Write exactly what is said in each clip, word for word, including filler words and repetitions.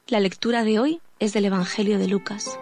La lectura de hoy es del Evangelio de Lucas.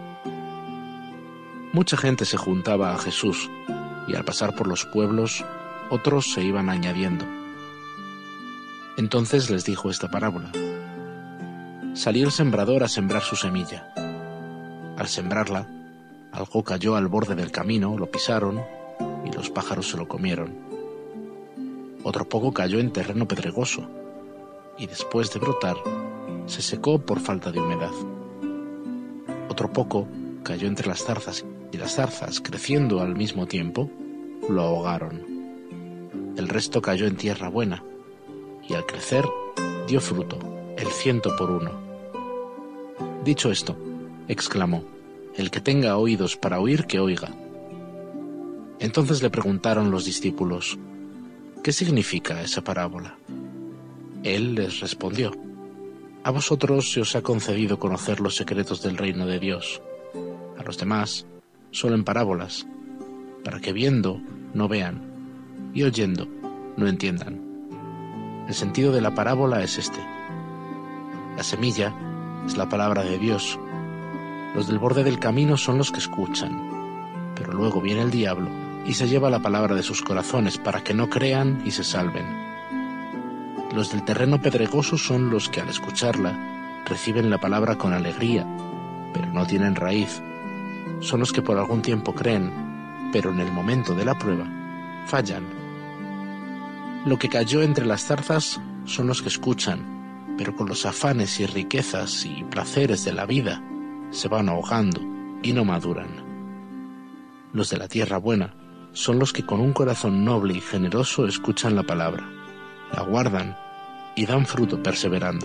Mucha gente se juntaba a Jesús, y al pasar por los pueblos, otros se iban añadiendo. Entonces les dijo esta parábola. Salió el sembrador a sembrar su semilla. Al sembrarla, algo cayó al borde del camino, lo pisaron, y los pájaros se lo comieron. Otro poco cayó en terreno pedregoso, y después de brotar, se secó por falta de humedad. Otro poco cayó entre las zarzas, y las zarzas, creciendo al mismo tiempo, lo ahogaron. El resto cayó en tierra buena, y al crecer dio fruto, el ciento por uno. Dicho esto, exclamó: el que tenga oídos para oír, que oiga. Entonces le preguntaron los discípulos: ¿qué significa esa parábola? Él les respondió: a vosotros se os ha concedido conocer los secretos del reino de Dios. A los demás, solo en parábolas, para que viendo no vean, y oyendo no entiendan. El sentido de la parábola es este. La semilla es la palabra de Dios. Los del borde del camino son los que escuchan, pero luego viene el diablo y se lleva la palabra de sus corazones para que no crean y se salven. Los del terreno pedregoso son los que al escucharla reciben la palabra con alegría, pero no tienen raíz. Son los que por algún tiempo creen, pero en el momento de la prueba fallan. Lo que cayó entre las zarzas son los que escuchan, pero con los afanes y riquezas y placeres de la vida se van ahogando y no maduran. Los de la tierra buena son los que con un corazón noble y generoso escuchan la palabra, la guardan y dan fruto perseverando.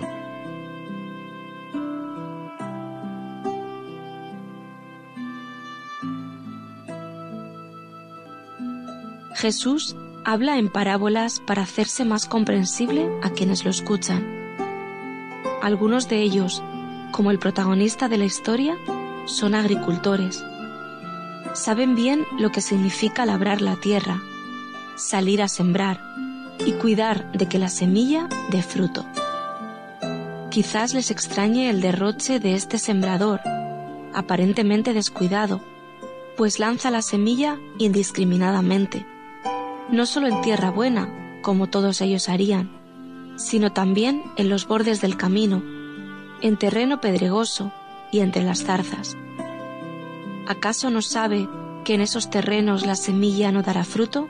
Jesús habla en parábolas para hacerse más comprensible a quienes lo escuchan. Algunos de ellos, como el protagonista de la historia, son agricultores. Saben bien lo que significa labrar la tierra, salir a sembrar y cuidar de que la semilla dé fruto. Quizás les extrañe el derroche de este sembrador, aparentemente descuidado, pues lanza la semilla indiscriminadamente, no solo en tierra buena, como todos ellos harían, sino también en los bordes del camino, en terreno pedregoso y entre las zarzas. ¿Acaso no sabe que en esos terrenos la semilla no dará fruto?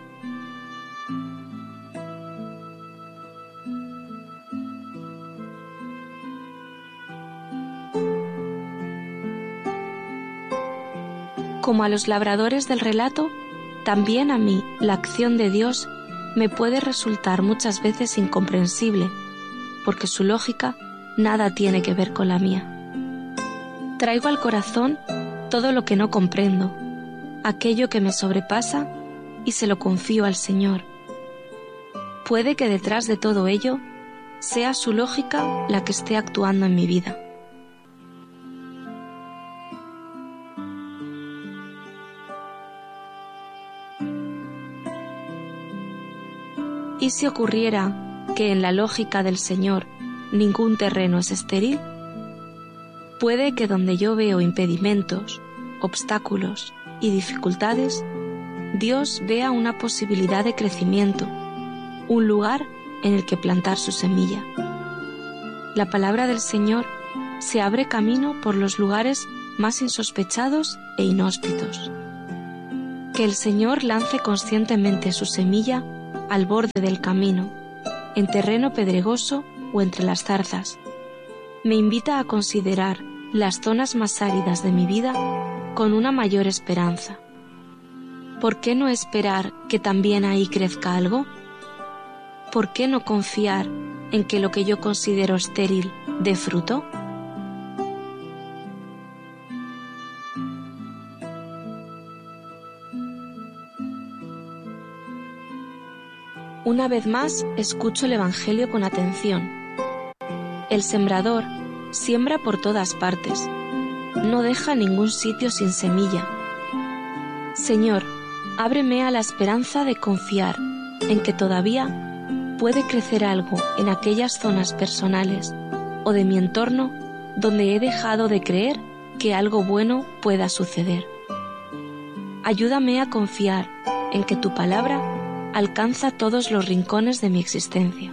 Como a los labradores del relato, también a mí la acción de Dios me puede resultar muchas veces incomprensible, porque su lógica nada tiene que ver con la mía. Traigo al corazón todo lo que no comprendo, aquello que me sobrepasa, y se lo confío al Señor. Puede que detrás de todo ello sea su lógica la que esté actuando en mi vida. ¿Y si ocurriera que en la lógica del Señor ningún terreno es estéril? Puede que donde yo veo impedimentos, obstáculos y dificultades, Dios vea una posibilidad de crecimiento, un lugar en el que plantar su semilla. La palabra del Señor se abre camino por los lugares más insospechados e inhóspitos. Que el Señor lance conscientemente su semilla al borde del camino, en terreno pedregoso o entre las zarzas. Me invita a considerar las zonas más áridas de mi vida con una mayor esperanza. ¿Por qué no esperar que también ahí crezca algo? ¿Por qué no confiar en que lo que yo considero estéril dé fruto? Una vez más, escucho el Evangelio con atención. El sembrador siembra por todas partes, no deja ningún sitio sin semilla. Señor, ábreme a la esperanza de confiar en que todavía puede crecer algo en aquellas zonas personales o de mi entorno donde he dejado de creer que algo bueno pueda suceder. Ayúdame a confiar en que tu palabra alcanza todos los rincones de mi existencia.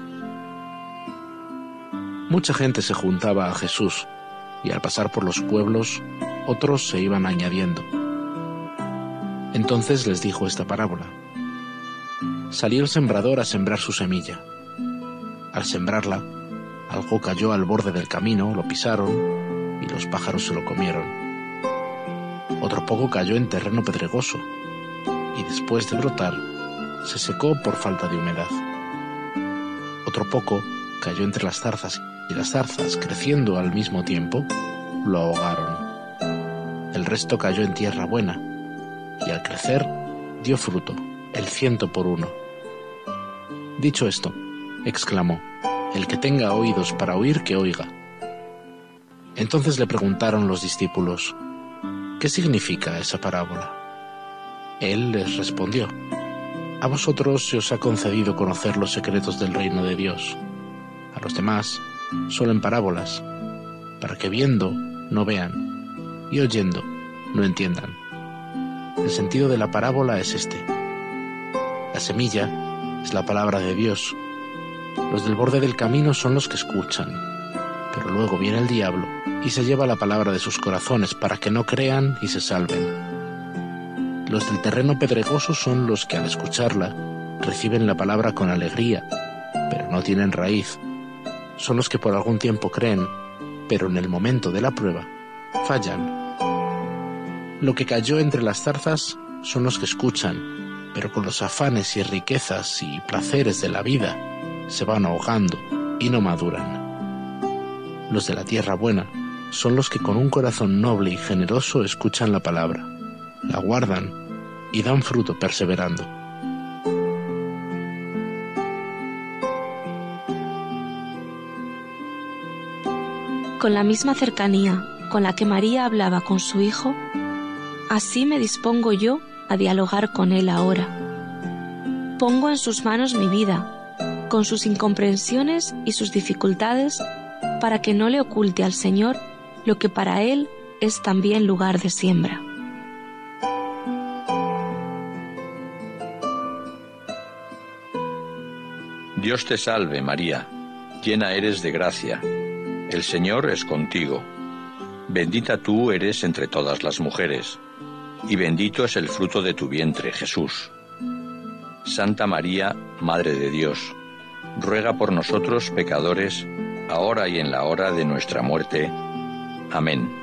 Mucha gente se juntaba a Jesús, y al pasar por los pueblos, otros se iban añadiendo. Entonces les dijo esta parábola. Salió el sembrador a sembrar su semilla. Al sembrarla, algo cayó al borde del camino, lo pisaron, y los pájaros se lo comieron. Otro poco cayó en terreno pedregoso, y después de brotar, se secó por falta de humedad. Otro poco cayó entre las zarzas, y las zarzas, creciendo al mismo tiempo, lo ahogaron. El resto cayó en tierra buena, y al crecer dio fruto, el ciento por uno. Dicho esto, exclamó: el que tenga oídos para oír, que oiga. Entonces le preguntaron los discípulos: ¿qué significa esa parábola? Él les respondió: a vosotros se os ha concedido conocer los secretos del reino de Dios. A los demás, solo en parábolas, para que viendo no vean, y oyendo no entiendan. El sentido de la parábola es este: la semilla es la palabra de Dios. Los del borde del camino son los que escuchan, pero luego viene el diablo y se lleva la palabra de sus corazones para que no crean y se salven. Los del terreno pedregoso son los que al escucharla reciben la palabra con alegría, pero no tienen raíz. Son los que por algún tiempo creen, pero en el momento de la prueba fallan. Lo que cayó entre las zarzas son los que escuchan, pero con los afanes y riquezas y placeres de la vida se van ahogando y no maduran. Los de la tierra buena son los que con un corazón noble y generoso escuchan la palabra, la guardan y dan fruto perseverando. Con la misma cercanía con la que María hablaba con su hijo, así me dispongo yo a dialogar con él ahora. Pongo en sus manos mi vida, con sus incomprensiones y sus dificultades, para que no le oculte al Señor lo que para Él es también lugar de siembra. Dios te salve, María, llena eres de gracia. El Señor es contigo. Bendita tú eres entre todas las mujeres, y bendito es el fruto de tu vientre, Jesús. Santa María, Madre de Dios, ruega por nosotros pecadores, ahora y en la hora de nuestra muerte. Amén.